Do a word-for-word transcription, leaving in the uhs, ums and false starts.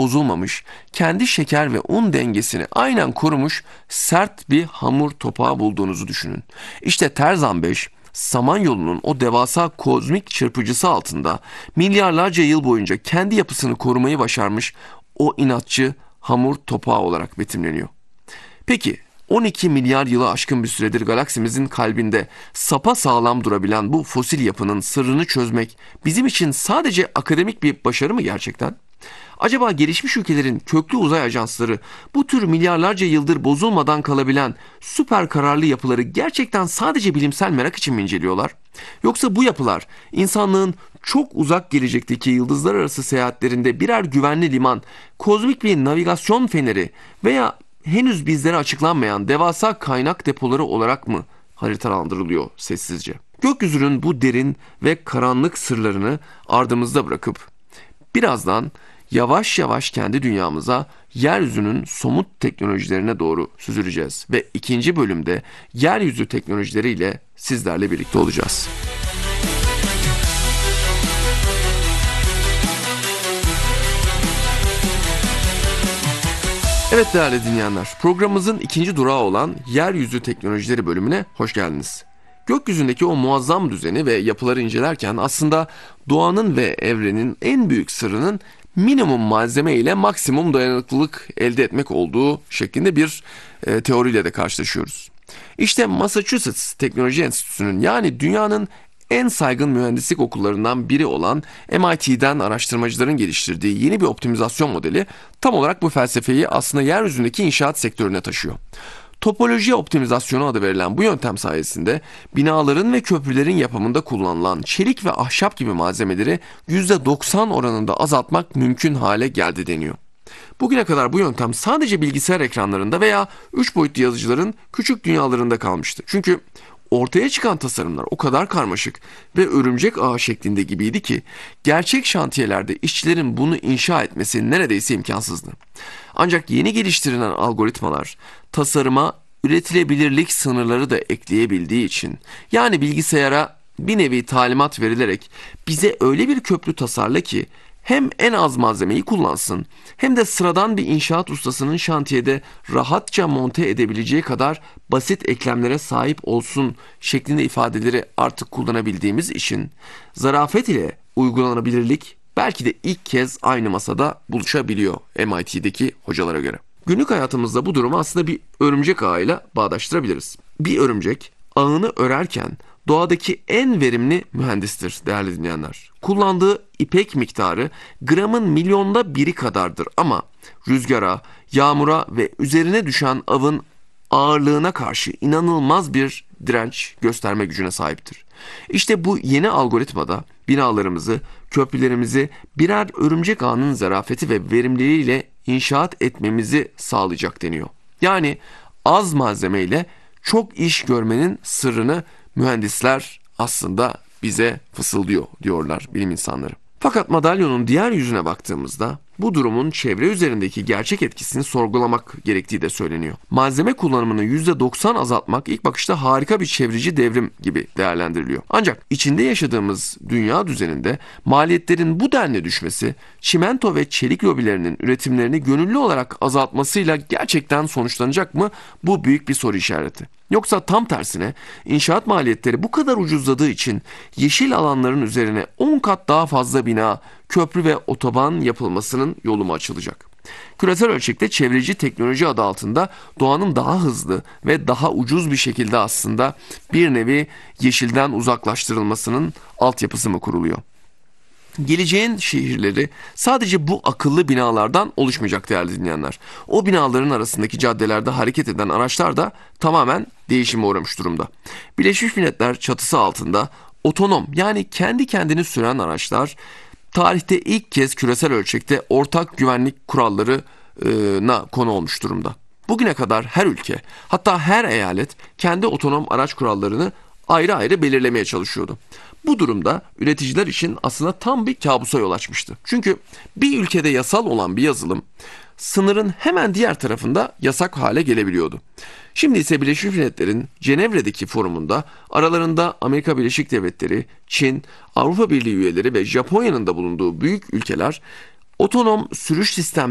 bozulmamış, kendi şeker ve un dengesini aynen korumuş sert bir hamur topağı bulduğunuzu düşünün. İşte Tarzan beş, Samanyolu'nun o devasa kozmik çırpıcısı altında milyarlarca yıl boyunca kendi yapısını korumayı başarmış o inatçı hamur topağı olarak betimleniyor. Peki on iki milyar yılı aşkın bir süredir galaksimizin kalbinde sapasağlam durabilen bu fosil yapının sırrını çözmek bizim için sadece akademik bir başarı mı gerçekten? Acaba gelişmiş ülkelerin köklü uzay ajansları bu tür milyarlarca yıldır bozulmadan kalabilen süper kararlı yapıları gerçekten sadece bilimsel merak için mi inceliyorlar? Yoksa bu yapılar insanlığın çok uzak gelecekteki yıldızlar arası seyahatlerinde birer güvenli liman, kozmik bir navigasyon feneri veya henüz bizlere açıklanmayan devasa kaynak depoları olarak mı haritalandırılıyor sessizce? Gökyüzünün bu derin ve karanlık sırlarını ardımızda bırakıp birazdan yavaş yavaş kendi dünyamıza, yeryüzünün somut teknolojilerine doğru süzüleceğiz ve ikinci bölümde yeryüzü teknolojileriyle sizlerle birlikte olacağız. Evet değerli dinleyenler, programımızın ikinci durağı olan Yeryüzü Teknolojileri bölümüne hoş geldiniz. Gökyüzündeki o muazzam düzeni ve yapıları incelerken aslında doğanın ve evrenin en büyük sırrının minimum malzeme ile maksimum dayanıklılık elde etmek olduğu şeklinde bir e, teoriyle de karşılaşıyoruz. İşte Massachusetts Teknoloji Enstitüsü'nün, yani dünyanın en saygın mühendislik okullarından biri olan M I T'den araştırmacıların geliştirdiği yeni bir optimizasyon modeli tam olarak bu felsefeyi aslında yeryüzündeki inşaat sektörüne taşıyor. Topoloji optimizasyonu adı verilen bu yöntem sayesinde binaların ve köprülerin yapımında kullanılan çelik ve ahşap gibi malzemeleri yüzde doksan oranında azaltmak mümkün hale geldi deniyor. Bugüne kadar bu yöntem sadece bilgisayar ekranlarında veya üç boyutlu yazıcıların küçük dünyalarında kalmıştı. Çünkü ortaya çıkan tasarımlar o kadar karmaşık ve örümcek ağı şeklinde gibiydi ki gerçek şantiyelerde işçilerin bunu inşa etmesi neredeyse imkansızdı. Ancak yeni geliştirilen algoritmalar tasarıma üretilebilirlik sınırları da ekleyebildiği için, yani bilgisayara bir nevi talimat verilerek bize öyle bir köprü tasarla ki hem en az malzemeyi kullansın hem de sıradan bir inşaat ustasının şantiyede rahatça monte edebileceği kadar basit eklemlere sahip olsun şeklinde ifadeleri artık kullanabildiğimiz için zarafet ile uygulanabilirlik belki de ilk kez aynı masada buluşabiliyor M I T'deki hocalara göre. Günlük hayatımızda bu durumu aslında bir örümcek ağıyla bağdaştırabiliriz. Bir örümcek ağını örerken doğadaki en verimli mühendistir değerli dinleyenler. Kullandığı ipek miktarı gramın milyonda biri kadardır ama rüzgara, yağmura ve üzerine düşen avın ağırlığına karşı inanılmaz bir direnç gösterme gücüne sahiptir. İşte bu yeni algoritmada binalarımızı, köprülerimizi birer örümcek ağının zarafeti ve verimliliğiyle inşaat etmemizi sağlayacak deniyor. Yani az malzemeyle çok iş görmenin sırrını mühendisler aslında bize fısıldıyor diyorlar bilim insanları. Fakat madalyonun diğer yüzüne baktığımızda bu durumun çevre üzerindeki gerçek etkisini sorgulamak gerektiği de söyleniyor. Malzeme kullanımını yüzde doksan azaltmak ilk bakışta harika bir çevreci devrim gibi değerlendiriliyor. Ancak içinde yaşadığımız dünya düzeninde maliyetlerin bu denli düşmesi, çimento ve çelik lobilerinin üretimlerini gönüllü olarak azaltmasıyla gerçekten sonuçlanacak mı? Bu büyük bir soru işareti. Yoksa tam tersine inşaat maliyetleri bu kadar ucuzladığı için yeşil alanların üzerine on kat daha fazla bina, köprü ve otoban yapılmasının yolu mu açılacak? Küresel ölçekte çevreci teknoloji adı altında doğanın daha hızlı ve daha ucuz bir şekilde aslında bir nevi yeşilden uzaklaştırılmasının altyapısı mı kuruluyor? Geleceğin şehirleri sadece bu akıllı binalardan oluşmayacak değerli dinleyenler. O binaların arasındaki caddelerde hareket eden araçlar da tamamen değişime uğramış durumda. Birleşmiş Milletler çatısı altında otonom, yani kendi kendini süren araçlar tarihte ilk kez küresel ölçekte ortak güvenlik kurallarına konu olmuş durumda. Bugüne kadar her ülke, hatta her eyalet kendi otonom araç kurallarını ayrı ayrı belirlemeye çalışıyordu. Bu durumda üreticiler için aslında tam bir kabusa yol açmıştı. Çünkü bir ülkede yasal olan bir yazılım sınırın hemen diğer tarafında yasak hale gelebiliyordu. Şimdi ise Birleşmiş Milletler'in Cenevre'deki forumunda aralarında Amerika Birleşik Devletleri, Çin, Avrupa Birliği üyeleri ve Japonya'nın da bulunduğu büyük ülkeler otonom sürüş sistemleri